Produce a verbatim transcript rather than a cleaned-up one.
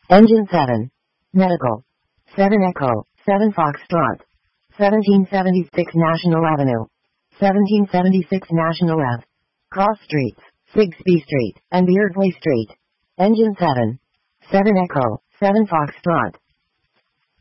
Engine seven. Medical. seven Echo, seven Foxtrot. seventeen seventy-six National Avenue. seventeen seventy-six National Ave. Cross Streets, Sigsbee Street, and Beardsley Street. Engine seven. seven Echo, seven Foxtrot.